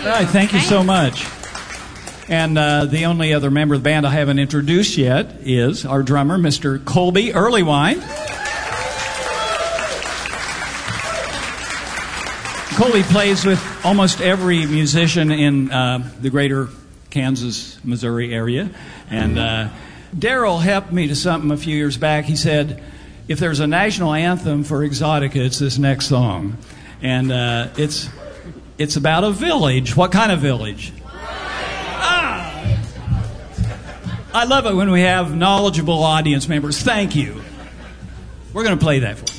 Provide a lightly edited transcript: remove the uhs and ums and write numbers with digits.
All right, thank you so much. And the only other member of the band I haven't introduced yet is our drummer, Mr. Colby Earlywine. Colby plays with almost every musician in the greater Kansas, Missouri area. And Daryl helped me to something a few years back. He said, if there's a national anthem for Exotica, it's this next song. And it's about a village. What kind of village? I love it when we have knowledgeable audience members. Thank you. We're going to play that for you.